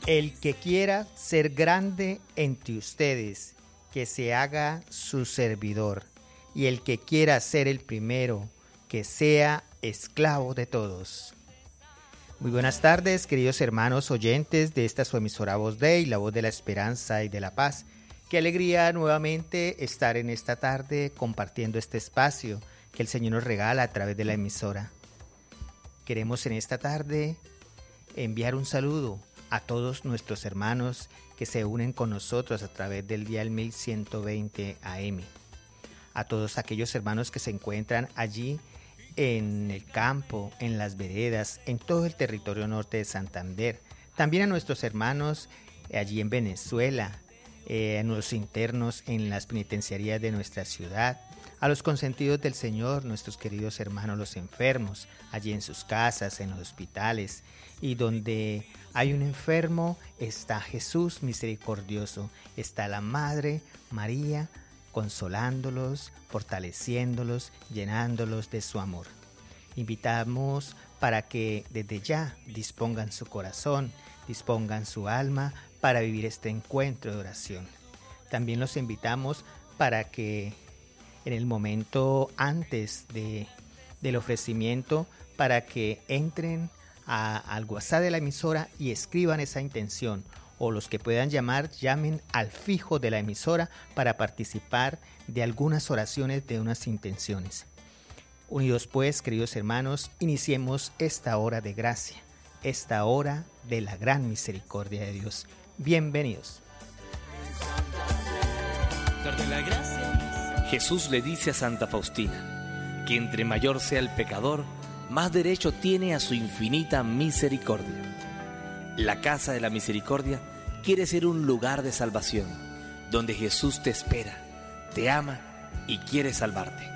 El que quiera ser grande entre ustedes, que se haga su servidor, y el que quiera ser el primero, que sea esclavo de todos. Muy buenas tardes, queridos hermanos oyentes de esta su emisora Voz Dei, la voz de la esperanza y de la paz. Qué alegría nuevamente estar en esta tarde compartiendo este espacio que el Señor nos regala a través de la emisora. Queremos en esta tarde enviar un saludo a todos nuestros hermanos que se unen con nosotros a través del dial 1120 AM. A todos aquellos hermanos que se encuentran allí en el campo, en las veredas, en todo el territorio norte de Santander. También a nuestros hermanos allí en Venezuela, a los internos en las penitenciarías de nuestra ciudad, a los consentidos del Señor, nuestros queridos hermanos los enfermos, allí en sus casas, en los hospitales, y donde hay un enfermo está Jesús misericordioso, está la Madre María consolándolos, fortaleciéndolos, llenándolos de su amor. Invitamos para que desde ya dispongan su corazón, dispongan su alma para vivir este encuentro de oración. También los invitamos para que en el momento antes del ofrecimiento, para que entren al WhatsApp de la emisora y escriban esa intención, o los que puedan llamar, llamen al fijo de la emisora para participar de algunas oraciones de unas intenciones. Unidos pues, queridos hermanos, iniciemos esta hora de gracia, esta hora de la gran misericordia de Dios. Bienvenidos. Jesús le dice a Santa Faustina que entre mayor sea el pecador, más derecho tiene a su infinita misericordia. La Casa de la Misericordia quiere ser un lugar de salvación, donde Jesús te espera, te ama y quiere salvarte.